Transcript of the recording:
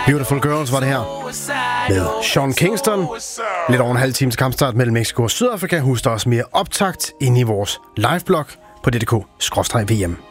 Beautiful Girls var det her med Sean Kingston. Lidt over en halv times kampstart mellem Mexico og Sydafrika. Husk også mere optakt inde i vores liveblog på DDK/VM.